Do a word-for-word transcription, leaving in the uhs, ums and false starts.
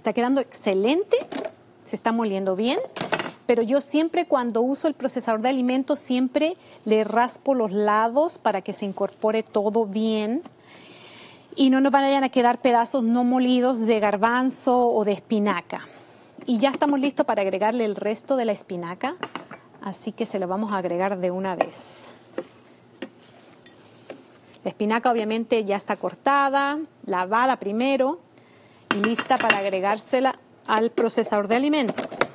Está quedando excelente, se está moliendo bien, pero yo siempre cuando uso el procesador de alimentos siempre le raspo los lados para que se incorpore todo bien y no nos vayan a quedar pedazos no molidos de garbanzo o de espinaca. Y ya estamos listos para agregarle el resto de la espinaca, así que se lo vamos a agregar de una vez. La espinaca obviamente ya está cortada, lavada primero y lista para agregársela al procesador de alimentos.